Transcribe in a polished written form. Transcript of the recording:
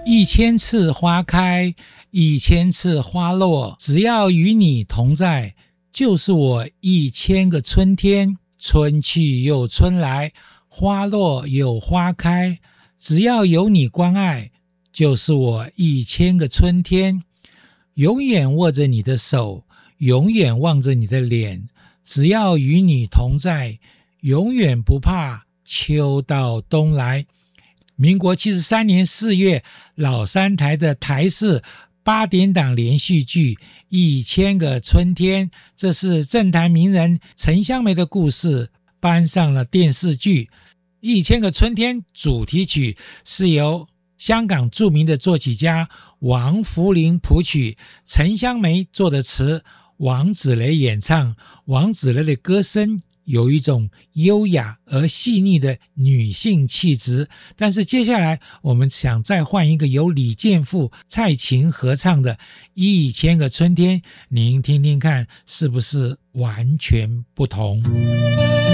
1000次花开，1000次花落，只要与你同在，就是我1000个春天。春去又春来，花落又花开，只要有你关爱，就是我1000个春天。永远握着你的手，永远望着你的脸，只要与你同在，永远不怕秋到冬来。民国73年4月，老三台的台视8点档连续剧1000个春天，这是政坛名人陈香梅的故事搬上了电视剧。1000个春天主题曲是由香港著名的作曲家王福林谱曲，陈香梅作的词，王芷蕾演唱。王芷蕾的歌声有一种优雅而细腻的女性气质，但是接下来我们想再换一个由李健富、蔡琴合唱的1000个春天，您听听看是不是完全不同？